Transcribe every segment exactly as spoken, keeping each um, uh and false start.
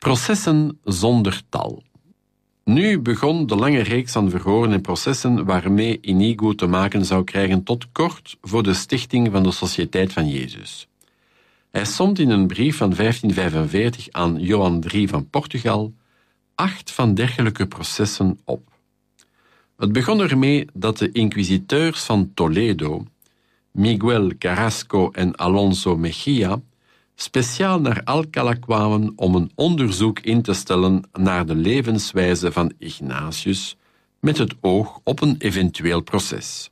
Processen zonder tal. Nu begon de lange reeks van verhoren en processen waarmee Inigo te maken zou krijgen tot kort voor de stichting van de Sociëteit van Jezus. Hij somt in een brief van vijftien vijfenveertig aan Johan de derde van Portugal acht van dergelijke processen op. Het begon ermee dat de inquisiteurs van Toledo, Miguel Carrasco en Alonso Mejía, speciaal naar Alcalá kwamen om een onderzoek in te stellen naar de levenswijze van Ignatius met het oog op een eventueel proces.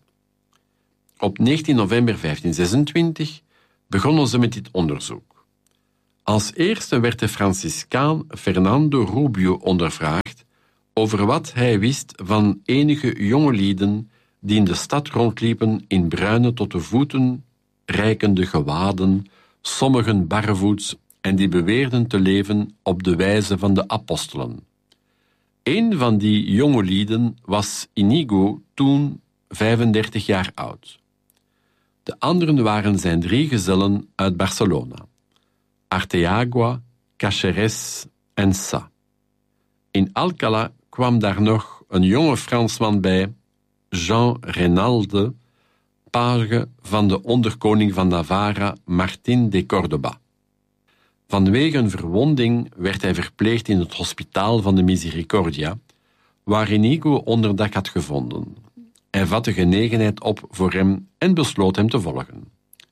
Op negentien november vijftien zesentwintig begonnen ze met dit onderzoek. Als eerste werd de Franciscaan Fernando Rubio ondervraagd over wat hij wist van enige jonge lieden die in de stad rondliepen in bruine tot de voeten reikende gewaden, sommigen barrevoets en die beweerden te leven op de wijze van de apostelen. Een van die jonge lieden was Inigo, toen vijfendertig jaar oud. De anderen waren zijn drie gezellen uit Barcelona: Arteagua, Caceres en Sa. In Alcalá kwam daar nog een jonge Fransman bij, Jean Renalde, page van de onderkoning van Navarra, Martin de Córdoba. Vanwege een verwonding werd hij verpleegd in het hospitaal van de Misericordia, waar Inigo onderdak had gevonden. Hij vatte genegenheid op voor hem en besloot hem te volgen.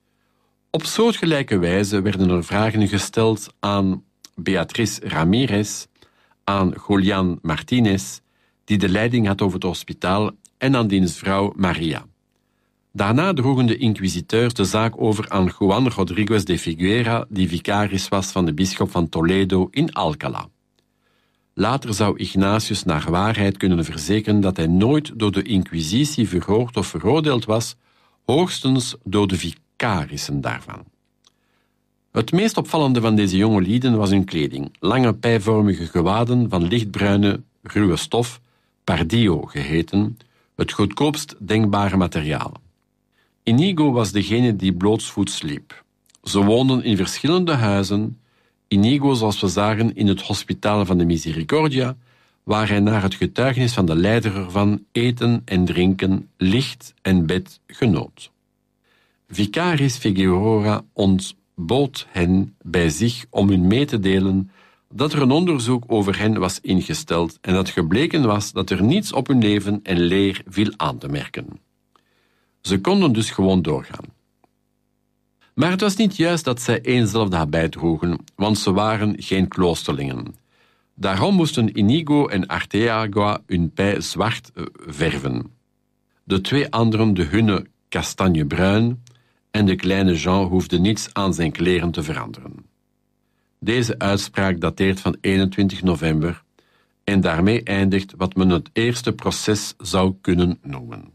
Op soortgelijke wijze werden er vragen gesteld aan Beatriz Ramirez, aan Julián Martínez, die de leiding had over het hospitaal, en aan diens vrouw Maria. Daarna droegen de inquisiteurs de zaak over aan Juan Rodríguez de Figuera, die vicaris was van de bisschop van Toledo in Alcalá. Later zou Ignatius naar waarheid kunnen verzekeren dat hij nooit door de inquisitie verhoord of veroordeeld was, hoogstens door de vicarissen daarvan. Het meest opvallende van deze jonge lieden was hun kleding: lange pijvormige gewaden van lichtbruine, ruwe stof, pardillo geheten, het goedkoopst denkbare materiaal. Inigo was degene die blootsvoets sliep. Ze woonden in verschillende huizen. Inigo, zoals we zagen, in het hospitaal van de Misericordia, waar hij naar het getuigenis van de leider ervan eten en drinken, licht en bed genoot. Vicaris Figueroa ontbood hen bij zich om hun mee te delen dat er een onderzoek over hen was ingesteld en dat gebleken was dat er niets op hun leven en leer viel aan te merken. Ze konden dus gewoon doorgaan. Maar het was niet juist dat zij eenzelfde habit droegen, want ze waren geen kloosterlingen. Daarom moesten Inigo en Arteagua hun pij zwart verven. De twee anderen de hunne kastanjebruin en de kleine Jean hoefde niets aan zijn kleren te veranderen. Deze uitspraak dateert van eenentwintig november en daarmee eindigt wat men het eerste proces zou kunnen noemen.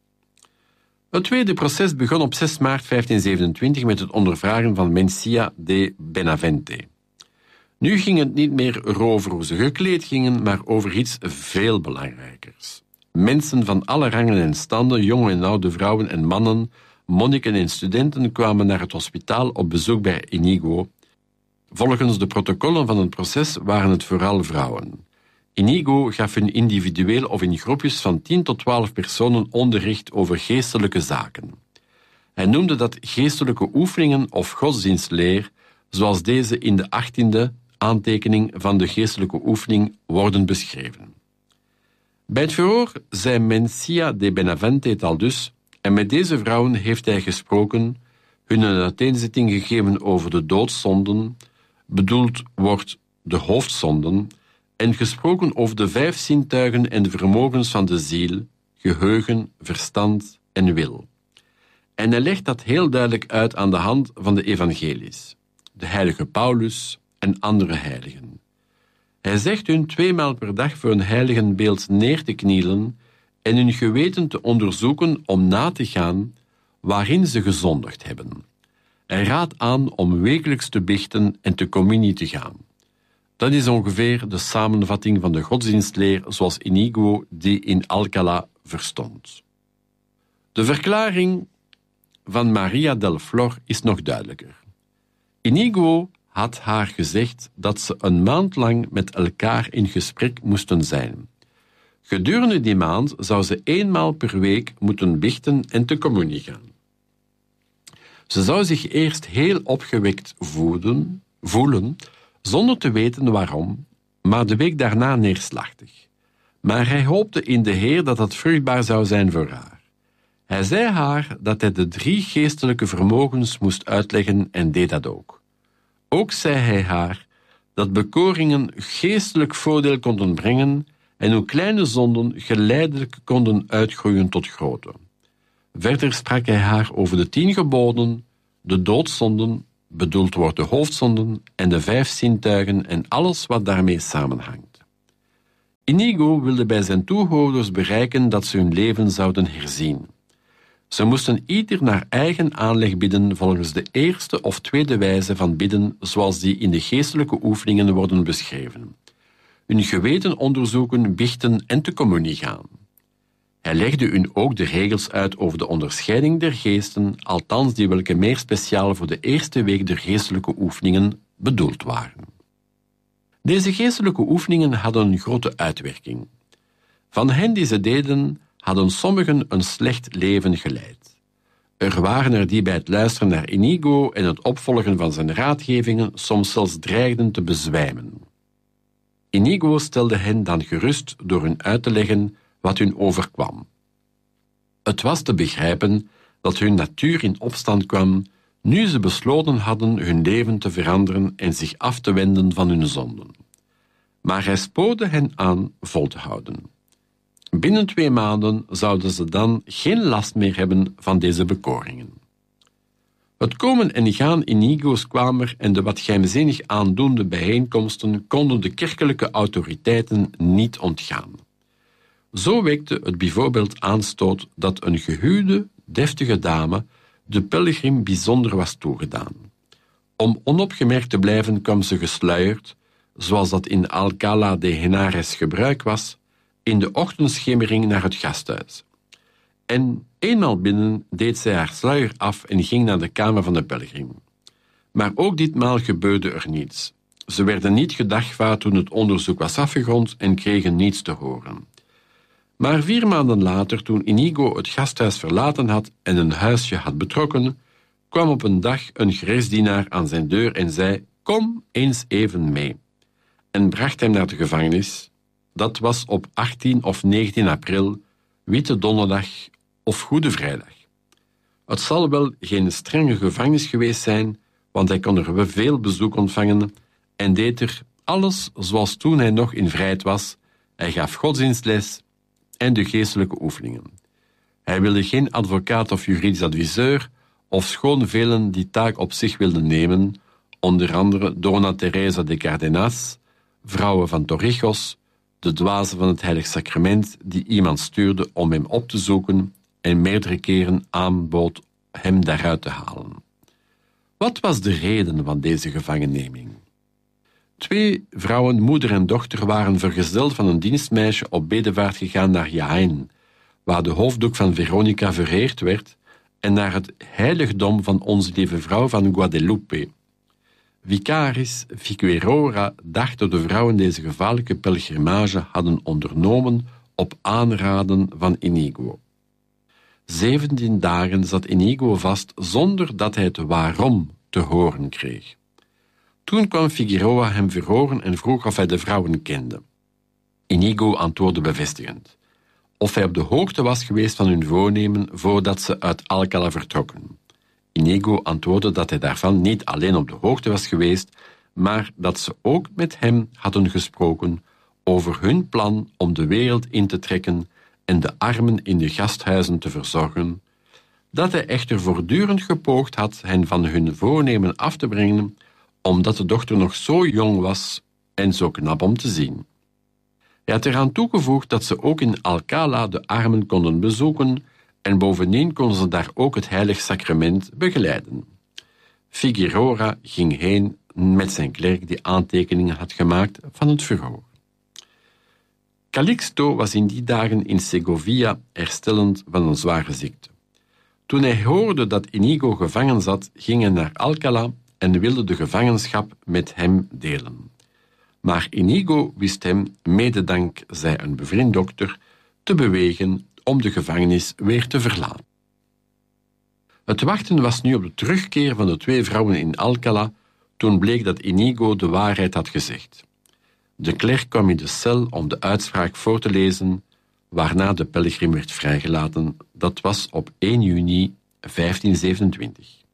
Het tweede proces begon op zes maart vijftien zevenentwintig met het ondervragen van Mencia de Benavente. Nu ging het niet meer over hoe ze gekleed gingen, maar over iets veel belangrijkers. Mensen van alle rangen en standen, jonge en oude vrouwen en mannen, monniken en studenten kwamen naar het hospitaal op bezoek bij Inigo. Volgens de protocollen van het proces waren het vooral vrouwen. Inigo gaf hun individueel of in groepjes van tien tot twaalf personen onderricht over geestelijke zaken. Hij noemde dat geestelijke oefeningen of godsdienstleer, zoals deze in de achttiende aantekening van de geestelijke oefening worden beschreven. Bij het verhoor zei Mencia de Benavente het al dus, en met deze vrouwen heeft hij gesproken, hun een uiteenzetting gegeven over de doodszonden, bedoeld wordt de hoofdzonden, en gesproken over de vijf zintuigen en de vermogens van de ziel, geheugen, verstand en wil. En hij legt dat heel duidelijk uit aan de hand van de evangelies, de heilige Paulus en andere heiligen. Hij zegt hun tweemaal per dag voor een heiligenbeeld neer te knielen en hun geweten te onderzoeken om na te gaan waarin ze gezondigd hebben. Hij raadt aan om wekelijks te biechten en te communie te gaan. Dat is ongeveer de samenvatting van de godsdienstleer zoals Inigo die in Alcalá verstond. De verklaring van Maria del Flor is nog duidelijker. Inigo had haar gezegd dat ze een maand lang met elkaar in gesprek moesten zijn. Gedurende die maand zou ze eenmaal per week moeten biechten en te communie gaan. Ze zou zich eerst heel opgewekt voelen, voelen, zonder te weten waarom, maar de week daarna neerslachtig. Maar hij hoopte in de Heer dat het vruchtbaar zou zijn voor haar. Hij zei haar dat hij de drie geestelijke vermogens moest uitleggen en deed dat ook. Ook zei hij haar dat bekoringen geestelijk voordeel konden brengen en hoe kleine zonden geleidelijk konden uitgroeien tot grote. Verder sprak hij haar over de tien geboden, de doodzonden, bedoeld wordt de hoofdzonden, en de vijf zintuigen en alles wat daarmee samenhangt. Inigo wilde bij zijn toehoorders bereiken dat ze hun leven zouden herzien. Ze moesten ieder naar eigen aanleg bidden volgens de eerste of tweede wijze van bidden zoals die in de geestelijke oefeningen worden beschreven. Hun geweten onderzoeken, biechten en te communie gaan. Hij legde hun ook de regels uit over de onderscheiding der geesten, althans die welke meer speciaal voor de eerste week der geestelijke oefeningen bedoeld waren. Deze geestelijke oefeningen hadden een grote uitwerking. Van hen die ze deden, hadden sommigen een slecht leven geleid. Er waren er die bij het luisteren naar Inigo en het opvolgen van zijn raadgevingen soms zelfs dreigden te bezwijmen. Inigo stelde hen dan gerust door hun uit te leggen wat hun overkwam. Het was te begrijpen dat hun natuur in opstand kwam nu ze besloten hadden hun leven te veranderen en zich af te wenden van hun zonden. Maar hij spoorde hen aan vol te houden. Binnen twee maanden zouden ze dan geen last meer hebben van deze bekoringen. Het komen en gaan Inigo's kwamer en de wat geheimzinnig aandoende bijeenkomsten konden de kerkelijke autoriteiten niet ontgaan. Zo wekte het bijvoorbeeld aanstoot dat een gehuwde, deftige dame de pelgrim bijzonder was toegedaan. Om onopgemerkt te blijven kwam ze gesluierd, zoals dat in Alcalá de Henares gebruik was, in de ochtendschemering naar het gasthuis. En eenmaal binnen deed zij haar sluier af en ging naar de kamer van de pelgrim. Maar ook ditmaal gebeurde er niets. Ze werden niet gedagvaard toen het onderzoek was afgerond en kregen niets te horen. Maar vier maanden later, toen Inigo het gasthuis verlaten had en een huisje had betrokken, kwam op een dag een gerechtsdienaar aan zijn deur en zei: "Kom eens even mee," en bracht hem naar de gevangenis. Dat was op achttien of negentien april, Witte Donderdag of Goede Vrijdag. Het zal wel geen strenge gevangenis geweest zijn, want hij kon er veel bezoek ontvangen en deed er alles zoals toen hij nog in vrijheid was. Hij gaf godsdienstles en de geestelijke oefeningen. Hij wilde geen advocaat of juridisch adviseur, ofschoon velen die taak op zich wilden nemen, onder andere Dona Teresa de Cardenas, vrouwen van Torrijos, de dwaze van het Heilig Sacrament die iemand stuurde om hem op te zoeken en meerdere keren aanbood hem daaruit te halen. Wat was de reden van deze gevangenneming? Twee vrouwen, moeder en dochter, waren vergezeld van een dienstmeisje op bedevaart gegaan naar Jaén, waar de hoofddoek van Veronica vereerd werd, en naar het heiligdom van Onze Lieve Vrouw van Guadalupe. Vicaris Figueroa dacht dat de vrouwen deze gevaarlijke pelgrimage hadden ondernomen op aanraden van Inigo. Zeventien dagen zat Inigo vast zonder dat hij het waarom te horen kreeg. Toen kwam Figueroa hem verhoren en vroeg of hij de vrouwen kende. Inigo antwoordde bevestigend. Of hij op de hoogte was geweest van hun voornemen voordat ze uit Alcalá vertrokken. Inigo antwoordde dat hij daarvan niet alleen op de hoogte was geweest, maar dat ze ook met hem hadden gesproken over hun plan om de wereld in te trekken en de armen in de gasthuizen te verzorgen, dat hij echter voortdurend gepoogd had hen van hun voornemen af te brengen, omdat de dochter nog zo jong was en zo knap om te zien. Hij had eraan toegevoegd dat ze ook in Alcalá de armen konden bezoeken en bovendien konden ze daar ook het Heilig Sacrament begeleiden. Figueroa ging heen met zijn klerk die aantekeningen had gemaakt van het verhoor. Calixto was in die dagen in Segovia herstellend van een zware ziekte. Toen hij hoorde dat Inigo gevangen zat, ging hij naar Alcalá en wilde de gevangenschap met hem delen. Maar Inigo wist hem, mede dankzij een bevriend dokter, te bewegen om de gevangenis weer te verlaten. Het wachten was nu op de terugkeer van de twee vrouwen in Alcalá, toen bleek dat Inigo de waarheid had gezegd. De klerk kwam in de cel om de uitspraak voor te lezen, waarna de pelgrim werd vrijgelaten. Dat was op één juni vijftienzevenentwintig.